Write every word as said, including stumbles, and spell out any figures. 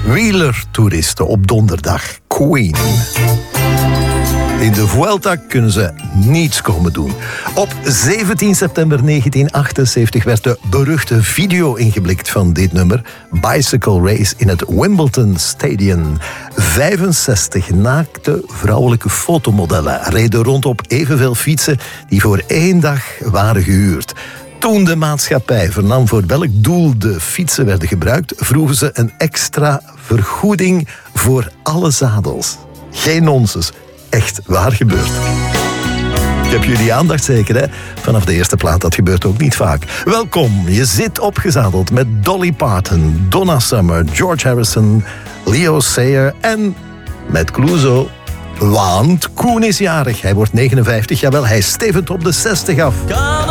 Wielertoeristen op donderdag. Queen. In de Vuelta kunnen ze niets komen doen. Op zeventien september negentien achtenzeventig werd de beruchte video ingeblikt van dit nummer. Bicycle Race in het Wimbledon Stadium. vijfenzestig naakte vrouwelijke fotomodellen reden rond op evenveel fietsen die voor één dag waren gehuurd. Toen de maatschappij vernam voor welk doel de fietsen werden gebruikt, vroegen ze een extra vergoeding voor alle zadels. Geen nonsens. Echt waar gebeurd. Ik heb jullie aandacht zeker, hè? Vanaf de eerste plaat, dat gebeurt ook niet vaak. Welkom, je zit opgezadeld met Dolly Parton, Donna Summer, George Harrison, Leo Sayer en met Clouseau. Want Koen is jarig, hij wordt negenenvijftig, jawel, hij stevend op de zestig af.